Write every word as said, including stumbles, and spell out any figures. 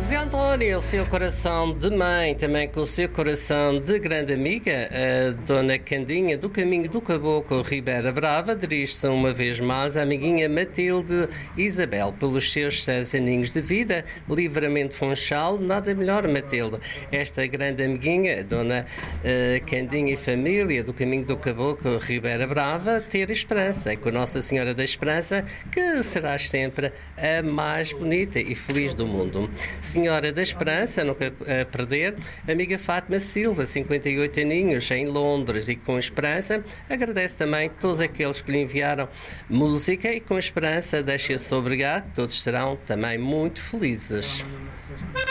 Zé António, o seu coração de mãe, também com o seu coração de grande amiga, a Dona Candinha do Caminho do Caboclo Ribeira Brava, dirige-se uma vez mais à amiguinha Matilde Isabel, pelos seus seis aninhos de vida, Livramento Funchal, nada melhor, Matilde. Esta grande amiguinha, Dona uh, Candinha e família do Caminho do Caboclo Ribeira Brava, ter esperança, e com Nossa Senhora da Esperança, que serás sempre a mais bonita e feliz do mundo. Senhora da Esperança, nunca a perder, amiga Fátima Silva, cinquenta e oito aninhos, em Londres, e com esperança agradece também todos aqueles que lhe enviaram música, e com esperança deixa-se obrigar que todos serão também muito felizes.